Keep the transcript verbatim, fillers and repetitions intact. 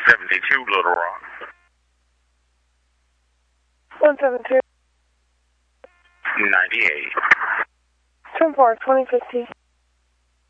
seventy-two Little Rock. one seven two. ninety-eight. ten four, twenty fifteen.